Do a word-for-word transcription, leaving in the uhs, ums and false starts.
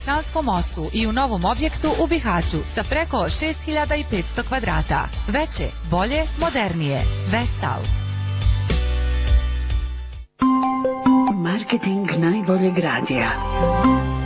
Sanskom mostu i u novom objektu u Bihaću sa preko šest hiljada petsto kvadrata. Veće, bolje, modernije. Vestal. Marketing najboljeg radija.